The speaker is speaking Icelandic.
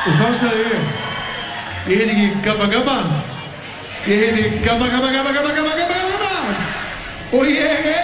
Og þá sagði ég heiti ekki Gabba Gabba, ég heiti Gabba Gabba Gabba Gabba Gabba Gabba Gabba og ég